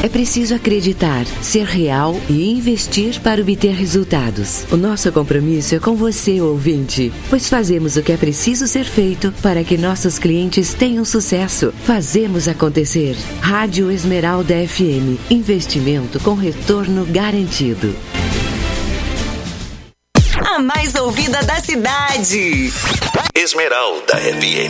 É preciso acreditar, ser real e investir para obter resultados. O nosso compromisso é com você, ouvinte, pois fazemos o que é preciso ser feito para que nossos clientes tenham sucesso. Fazemos acontecer. Rádio Esmeralda FM. Investimento com retorno garantido. A mais ouvida da cidade. Esmeralda FM.